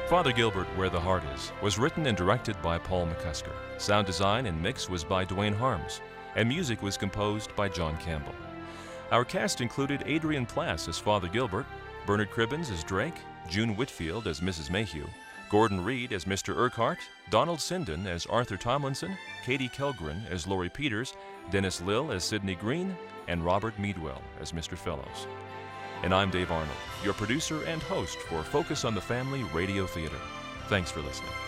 Father Gilbert, Where the Heart Is, was written and directed by Paul McCusker. Sound design and mix was by Dwayne Harms, and music was composed by John Campbell. Our cast included Adrian Plass as Father Gilbert, Bernard Cribbins as Drake, June Whitfield as Mrs. Mayhew, Gordon Reed as Mr. Urquhart, Donald Sinden as Arthur Tomlinson, Katie Kelgren as Laurie Peters, Dennis Lill as Sidney Green, and Robert Meadwell as Mr. Fellows. And I'm Dave Arnold, your producer and host for Focus on the Family Radio Theater. Thanks for listening.